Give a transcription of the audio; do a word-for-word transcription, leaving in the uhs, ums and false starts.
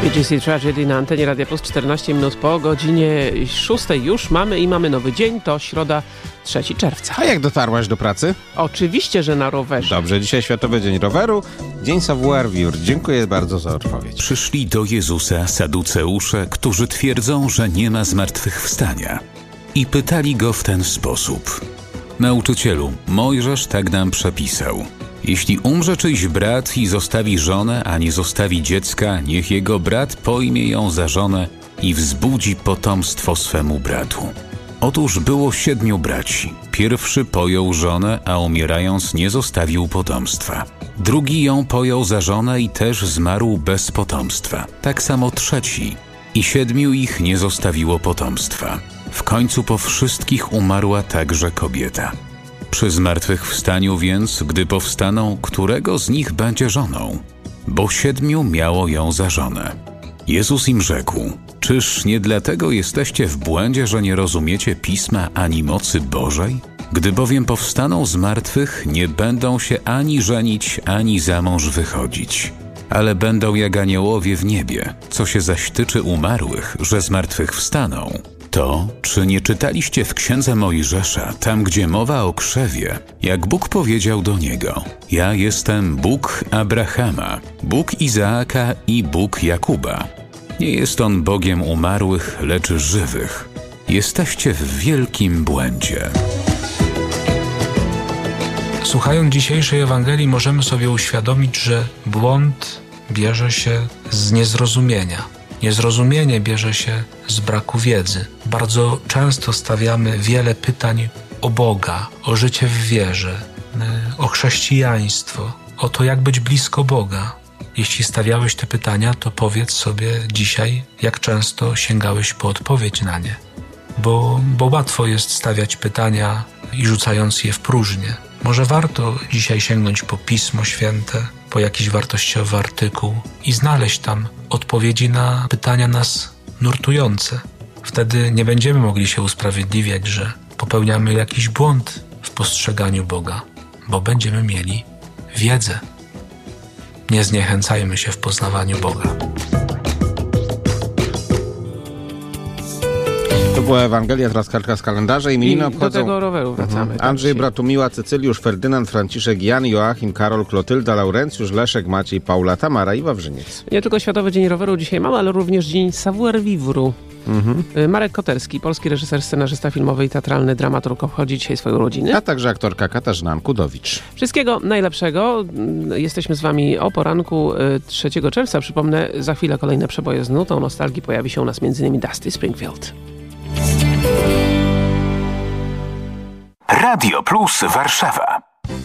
B G C Tragedy na antenie Radia Plus, czternaście minut po godzinie szóstej już mamy i mamy nowy dzień, to środa trzeciego czerwca. A jak dotarłaś do pracy? Oczywiście, że na rowerze. Dobrze, dzisiaj Światowy Dzień Roweru, Dzień Savoir-vivre. Dziękuję bardzo za odpowiedź. Przyszli do Jezusa saduceusze, którzy twierdzą, że nie ma zmartwychwstania. I pytali go w ten sposób. Nauczycielu, Mojżesz tak nam przepisał. Jeśli umrze czyjś brat i zostawi żonę, a nie zostawi dziecka, niech jego brat pojmie ją za żonę i wzbudzi potomstwo swemu bratu. Otóż było siedmiu braci. Pierwszy pojął żonę, a umierając nie zostawił potomstwa. Drugi ją pojął za żonę i też zmarł bez potomstwa. Tak samo trzeci. I siedmiu ich nie zostawiło potomstwa. W końcu po wszystkich umarła także kobieta. Przy zmartwychwstaniu więc, gdy powstaną, którego z nich będzie żoną? Bo siedmiu miało ją za żonę. Jezus im rzekł, czyż nie dlatego jesteście w błędzie, że nie rozumiecie Pisma ani mocy Bożej? Gdy bowiem powstaną z martwych, nie będą się ani żenić, ani za mąż wychodzić. Ale będą jak aniołowie w niebie, co się zaś tyczy umarłych, że z martwych wstaną. To, czy nie czytaliście w Księdze Mojżesza, tam gdzie mowa o krzewie, jak Bóg powiedział do niego, ja jestem Bóg Abrahama, Bóg Izaaka i Bóg Jakuba. Nie jest on Bogiem umarłych, lecz żywych. Jesteście w wielkim błędzie. Słuchając dzisiejszej Ewangelii możemy sobie uświadomić, że błąd bierze się z niezrozumienia. Niezrozumienie bierze się z braku wiedzy. Bardzo często stawiamy wiele pytań o Boga, o życie w wierze, o chrześcijaństwo, o to, jak być blisko Boga. Jeśli stawiałeś te pytania, to powiedz sobie dzisiaj, jak często sięgałeś po odpowiedź na nie. Bo, bo łatwo jest stawiać pytania i rzucając je w próżnię. Może warto dzisiaj sięgnąć po Pismo Święte, po jakiś wartościowy artykuł i znaleźć tam odpowiedzi na pytania nas nurtujące. Wtedy nie będziemy mogli się usprawiedliwiać, że popełniamy jakiś błąd w postrzeganiu Boga, bo będziemy mieli wiedzę. Nie zniechęcajmy się w poznawaniu Boga. To była Ewangelia, teraz kartka z kalendarza. Imieniny I obchodzą... do tego roweru wracamy. Mhm. Tak, Andrzej, dzisiaj. Bratumiła, Cecyliusz, Ferdynand, Franciszek, Jan, Joachim, Karol, Klotylda, Laurencjusz, Leszek, Maciej, Paula, Tamara i Wawrzyniec. Nie tylko Światowy Dzień Roweru dzisiaj mamy, ale również Dzień Savoir-vivre. Mhm. Marek Koterski, polski reżyser, scenarzysta filmowy i teatralny dramaturg, obchodzi dzisiaj swoje urodziny. A także aktorka Katarzyna Ankudowicz. Wszystkiego najlepszego. Jesteśmy z wami o poranku trzeciego czerwca. Przypomnę, za chwilę kolejne przeboje z nutą nostalgii. Pojawi się u nas między innymi Dusty Springfield. Radio Plus Warszawa.